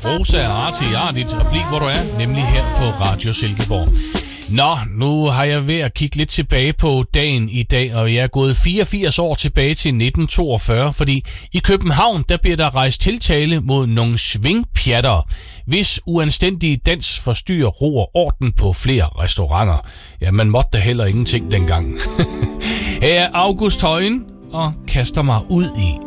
Rosa og artigt og bliv hvor du er, nemlig her på Radio Silkeborg. Nå, nu har jeg ved at kigge lidt tilbage på dagen i dag, og jeg er gået 84 år tilbage til 1942, fordi i København, der bliver der rejst tiltale mod nogle svingpjattere, hvis uanstændige dans forstyrrer ro og orden på flere restauranter. Ja, man måtte da heller ingenting dengang. Her er August Højen og kaster mig ud i